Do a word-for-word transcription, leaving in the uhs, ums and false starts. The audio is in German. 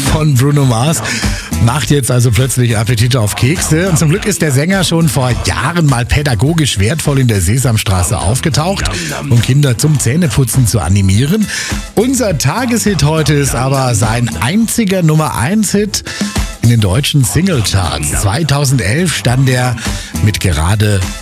von Bruno Mars macht jetzt also plötzlich Appetit auf Kekse. Und zum Glück ist der Sänger schon vor Jahren mal pädagogisch wertvoll in der Sesamstraße aufgetaucht, um Kinder zum Zähneputzen zu animieren. Unser Tageshit heute ist aber sein einziger Nummer eins Hit in den deutschen Singlecharts. zweitausendelf stand er mit gerade